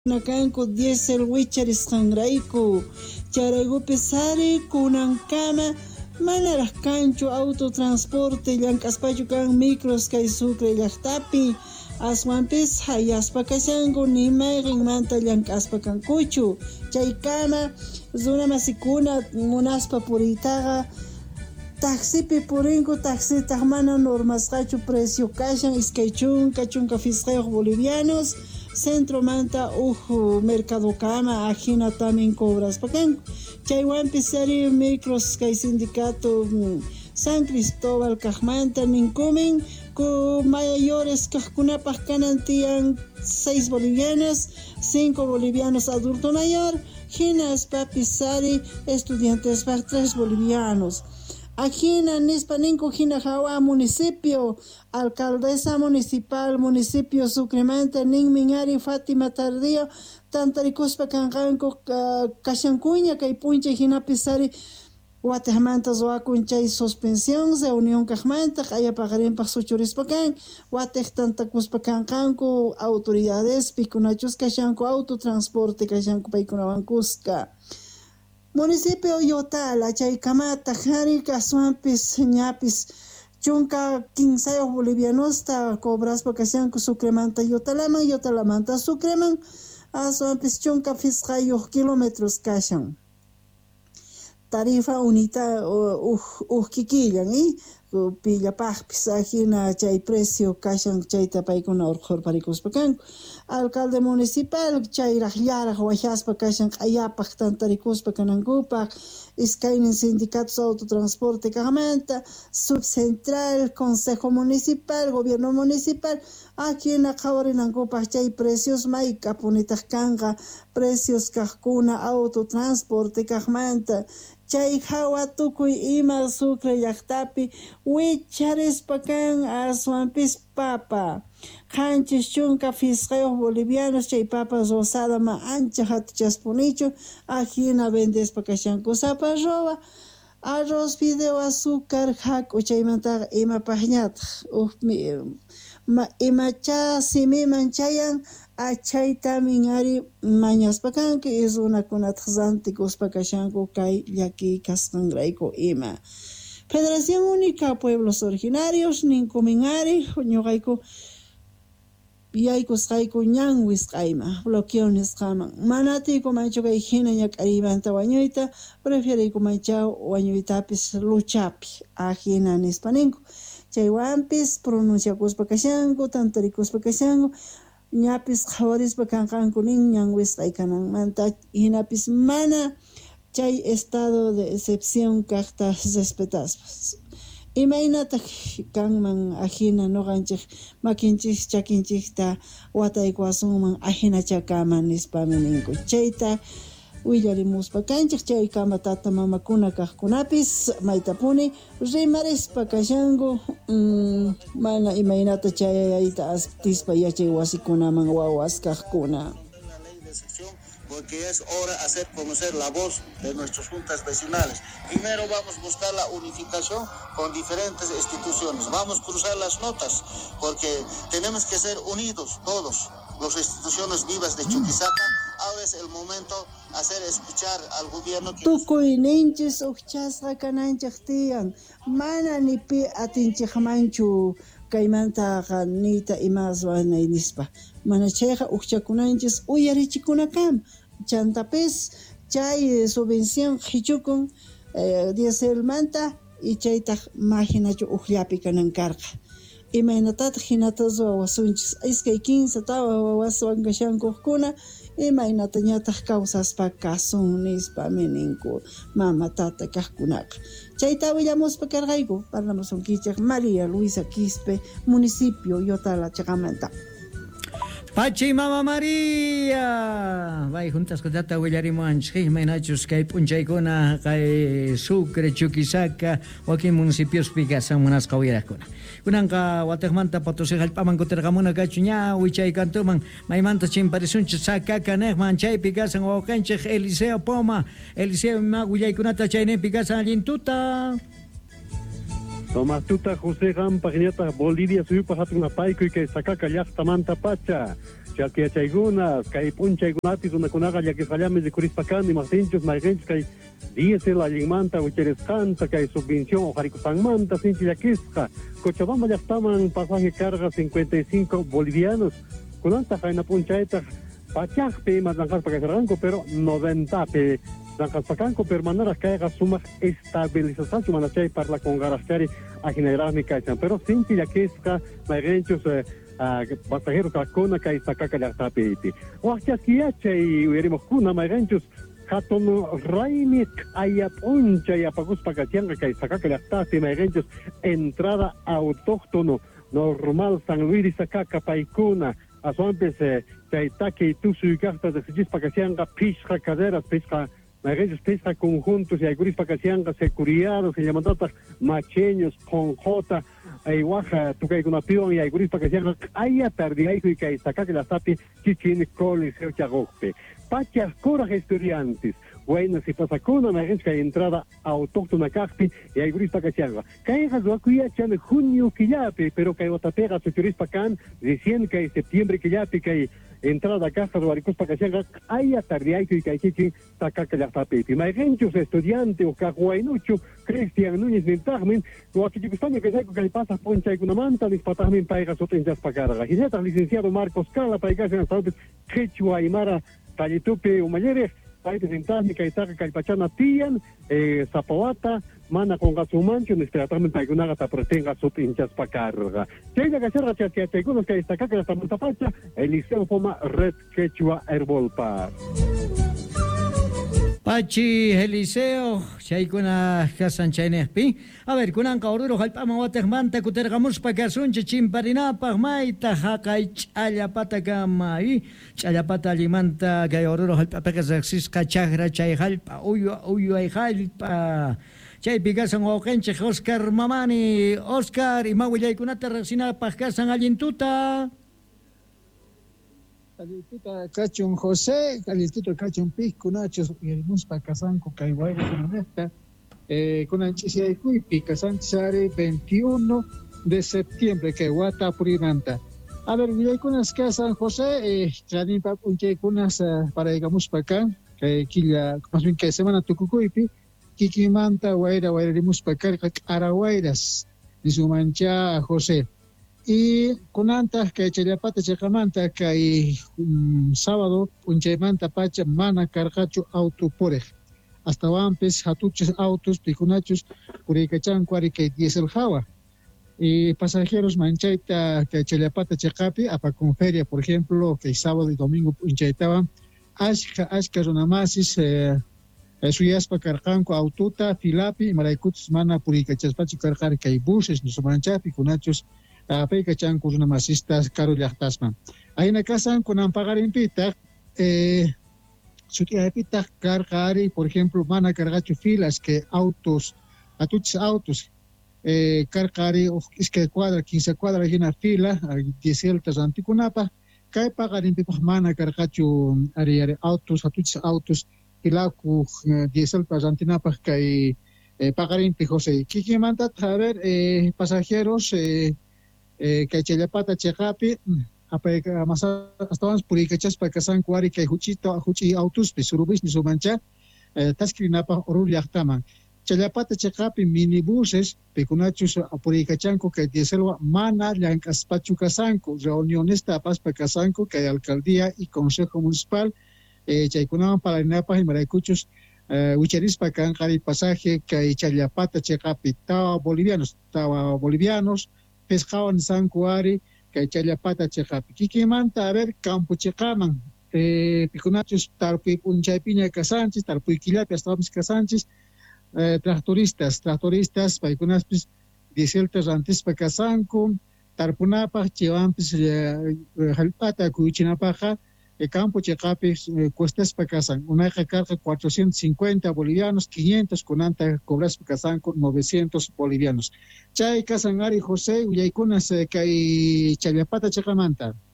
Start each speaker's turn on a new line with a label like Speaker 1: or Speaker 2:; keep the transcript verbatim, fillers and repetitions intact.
Speaker 1: Nakanku diesel wicharis qanrayku charaygu pesari kunan kama manaraq kanchu autotransporte llank'aspachu kan micros kay Sucre llaqtapi aswanpis hayaspa kashanku nimayqinmanta llank'aspa kankuchu chay kama runa masikuna munaspa puriytaqa taxipi purinku taxitaq mana normasqachu precio kashan iskay chunka chunka fisqayuq bolivianos centromanta uhu mercado kama ajina también cobras pakan chaywanpi sari micros kay sindicato San Cristóbal kajmanta ninkumin ku mayores kajkunapaj kanan tiyan seis bolivianos cinco bolivianos adulto mayor hinas papi sari estudiantes para tres bolivianos. Ajina nispa ninku hina hawa municipio alcaldesa municipal municipio Sucremanta nin minari Fátima Tardío tantarikuspa kanqanku kashankuña kay puncha hina pisari watejmanta zuakun chay suspensión reunión kajmanta qaya paqarinpaq suchurispa kan watej tantakuspa kanqanku autoridades pikunachus kashanku autotransporte kashanku paykunawan kuska. Municipio Yotala chay kamata qhari kaswanpis ñapis chunka quince bolivianosta cobraspa kashanku Sucremanta Yotalaman Yotalamanta Sucreman aswanpis chunka fisqayuq kilómetros kashan tarifa unita uh uh kikillan y pillapaqpis ajina chay precio kashan chayta paykuna urqurparikuspa kanku alcalde municipal chayraq llaraq washaspa kashan q'ayapaq tantarikuspa kanankupaq iskaynin sindicatos autotransporte kaqmanta subcentral consejo municipal gobierno municipal ajina qhawarinankupaq chay precios mayqa punitaq kanqa precios kaqkuna autotransporte kaqmanta chay hawa tukuy ima Sucre llaqtapi wicharispa kan aswanpis papa qanchis chunka fisqayuq bolivianos chay papas rosada ma ancha hatuchaspunichu ajina vendespa kashanku saparroba arroz fideo azúcar hak'u chaymantaqa imapaqñataq uh, imacha simiman chayan achaytamin ari mañaspa kanki y runakunataq rantikuspa kashanku kay llaki kasqanrayku ima. Federación Única Pueblos Originarios ninkumin ari ñuqayku yaykusqayku ñan wisq'ayma bloqueones qaman mana atiykumanchu kay hina ñak'arimanta wañuyta prefieriykumanchaw wañuytapis luchapi ajina nispa ninku chaywanpis pronunciakuspa kashanku tantarikuspa kashanku ñapis qhawarispa kanqanku nin ñan wisq'ay kananmanta hinapis mana chay estado de excepción kaqta respetaspas imaynataq kanman ajina nuqanchik makinchik chakinchikta wataykuwasunman ajina chakaman nispami ninku chayta willarimuspa kanchik chay kama tata mamakuna kaqkunapis maytapuni rimarispa kashanku um, mana imaynata chayayta astispa yachay wasikunaman wawas kaqkuna.
Speaker 2: Porque es hora de hacer conocer la voz de nuestras juntas vecinales. Primero vamos a buscar la unificación con diferentes instituciones. Vamos a cruzar las notas, porque tenemos que ser unidos todos, las instituciones vivas de Chuquisaca. Ahora es el momento de hacer escuchar al gobierno.
Speaker 1: Tukuy ninchis uchasqa kananchik tiyan, mana nipi atinchikmanchu kaymantaqa nita imaswanay nispa. Mana chayqa uchchakunanchis uyarichikunakam. Chantapis chay subvención hichukun eh, dieselmanta y chaytaq majinachu uqllapi kanan karqa imaynatataq hinata wawasunchis iskay quince tawa wawaswan kashankuqkuna imaynata ñataq kawsaspa kasun nispami ninku mama tata kaqkunaqa chayta willamuspa karqayku parlamusunkichik María Luisa Quispe municipio Yotala chaqamanta.
Speaker 3: Pachi Mama María vai juntas kutata willarimuanchik maynachus kay p'unchaykuna kay Sucre Chuquisaca waki municipiospi kasan munasqa wirakuna kunanqa wataqmanta Potosí hallp'aman kutirqamuna kachuña wichaykantuman maymanta chimparisunchik Sacaca niqman chaypi kasan wawqanchik Eliseo Poma Eliseo ima willaykunata chaynaypi kasan allintuta
Speaker 4: Tomás tuta José Rampa, Geniata, Bolivia, Suyupa, Hatuna Paico, y que sacaca llasta manta pacha. Chatia chaigunas, kai puncha igunatis, una conaga, ya que fallamos de Curispacan y Martinchos, Maigench, kai diésel, la lingmanta, Ucheres Canta, kai subvención, o Jaricusan Manta, Sinchi Yaquisca, Cochabamba ya estaban pasaje carga cincuenta y cinco bolivianos, con anta jaina punchaeta, Pachajpe, más danjas para que pero noventa pe. Danjas pacanco, pero manera que haga suma estabilización, su manachay para la congarascari a generar mi caixa, pero Sinchi Yaquisca, Maigenchos, pasajeros kakona kai sakaka la tapiti. Wahcha kiache y veremos kuna maiganchos haton raimi aya puncha y apagus pagatianga kai sakaka la tapiti maiganchos entrada autóctono normal San Luis sakaka paikuna asoantes taitaki tusu cartas de sigis pagatianga pisca caderas pisca Maiganchos pisca conjuntos y algunos pagatianga securiados y llamadas macheños ponjota ay waja tu kai kuna pion y ay guris para que sean ay tarde ay que kai saca que la sapi chichín colis el chagope pachas coras estudiantes bueno si pasa con una agencia de entrada autóctona caspi y hay guris para que sean kai has lo que ya en junio que ya pero kai otra pega su turista can recién que septiembre que ya que entrada a casa de baricos para que sean ay tarde ay que kai chichín saca que la sapi y maigenchos estudiante o cajuainucho Cristian Núñez del Tarmen o aquí que España que que pasa poncha y una manta de patarmen paigas o tenjas pagarra y neta licenciado Marcos Cala paigas en las partes Quechua Aymara Talitupe Umayere países en Tánica y Taca Calpachana Tian eh Zapoata mana con gasumancho en esperarmen para que una gata protenga su pinchas pacarga llega que serra que que algunos que destaca que hasta Montapacha el liceo forma Red Quechua Herbal Park
Speaker 3: Pachi Eliseo, Shaikuna Hasan Chainespi. A ver, kunan kaururo halpama watermanta kutergamus pakasunche chimparina maita hakai chayapata gamai chayapata limanta gayoruro halpapa kasaxis kachagra chay halpa uyu uyu ay halpa chay pigasan okenche Oscar Mamani Oscar y mawillaykunata resina pakasan allintuta.
Speaker 5: Calituta Cachun José, Calituta Cachun Pisco, Nachos, y el Muspa Casanco, Caihuay, Conesta, con Anchisia y Cuipi, Casanchare, veintiuno de septiembre, que Guata Purimanta. A ver, y hay unas casas San José, Janín Papunche, unas para ir a Muspaca, que Quilla, más bien que semana Tucucuipi, Kikimanta, Guaira, Guaira de Muspaca, Araguairas, y su mancha José. Y con antas que Chayapata Chacamanta que hay um, sábado Punchaymanta Pacha Mana Carcacho Autopore hasta Vampes Hatuches Autos Picunachos Puricachan Cuari que Diesel Java y pasajeros Manchaita que Chayapata Chacapi apa con feria por ejemplo que sábado y domingo Punchaitaban Ashka Ashka Runamasis eh, Suyaspa Carcanco Aututa Filapi Maraicuts Mana Puricachaspachi Carcar que hay buses Nusumanchapi Cunachos a peca chan con una masista caro yachtasma. Hay una casa con ampagar en pita, eh, su tía de pita cargari, por ejemplo, van a cargar filas que autos, a tus autos, eh, cargari, es que cuadra, quince cuadras y una fila, diez altas anticunapa, cae pagar en pipa, van a cargar autos, a tus autos, y la cu diez altas antinapa, que pagar en pijose. Kiki manda a ver, eh, pasajeros, eh, Eh, que Chayapata Chejapi, hasta vamos por Icachas para Casan Cuari, que Huchito, Huchi Autos, Surubis, ni su mancha, Tascrinapa, Oruliachtaman. Chayapata Chejapi, minibuses, Pecunachus, por Icachanco, que Dieselwa, Mana, Lancas Pachucasanco, reuniones tapas para Casanco, que hay alcaldía y consejo municipal, Chaycunaban para el Napa y Maraicuchos, Huicheris para Cancari, pasaje, que hay Chayapata Chejapi, estaba bolivianos, estaba bolivianos, pescaban San Cuari, que Chayapata Chejapi. Kikimanta, a ver, Campo Checaman, eh, Picunachos, Tarpui Punchaipiña Casanchis, Tarpui Quilapi, hasta mis Casanchis, eh, tractoristas, tractoristas, Paicunaspis, Dieseltas antes para Casanco, Tarpunapa, Chivampis, Jalpata, Cuichinapaja, el campo Checapi, cuestas para Casan, una carga cuatrocientos cincuenta bolivianos, quinientos con anta cobras para Casanco, novecientos bolivianos. Chay Casangari José, Uyaykunas, que hay Chayapata Chacamanta.